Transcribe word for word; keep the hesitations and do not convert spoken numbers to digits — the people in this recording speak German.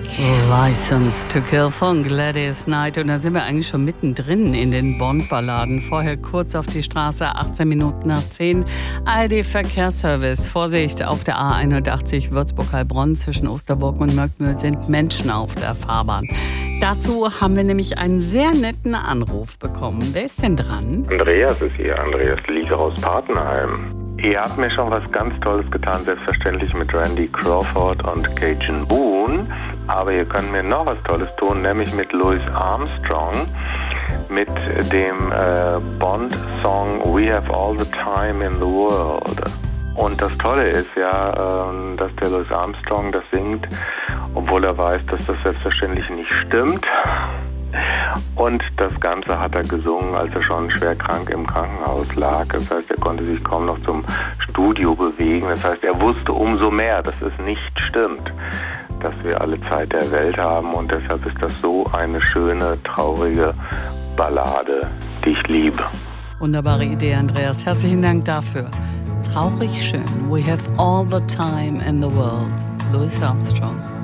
License to Kill von Gladys Knight. Und da sind wir eigentlich schon mittendrin in den Bond-Balladen. Vorher kurz auf die Straße, achtzehn Minuten nach zehn. A R D-Verkehrsservice. Vorsicht, auf der A einundachtzig Würzburg-Heilbronn zwischen Osterburg und Möckmühl sind Menschen auf der Fahrbahn. Dazu haben wir nämlich einen sehr netten Anruf bekommen. Wer ist denn dran? Andreas ist hier, Andreas Lieser aus Patenheim. Ihr habt mir schon was ganz Tolles getan, selbstverständlich mit Randy Crawford und Cajun Boone. Aber ihr könnt mir noch was Tolles tun, nämlich mit Louis Armstrong, mit dem äh, Bond-Song We Have All the Time in the World. Und das Tolle ist ja, äh, dass der Louis Armstrong das singt, obwohl er weiß, dass das selbstverständlich nicht stimmt. Und das Ganze hat er gesungen, als er schon schwer krank im Krankenhaus lag. Das heißt, er konnte sich kaum noch zum Studio bewegen. Das heißt, er wusste umso mehr, dass es nicht stimmt, dass wir alle Zeit der Welt haben. Und deshalb ist das so eine schöne, traurige Ballade, die ich liebe. Wunderbare Idee, Andreas. Herzlichen Dank dafür. Traurig schön. We have all the time in the world. Louis Armstrong.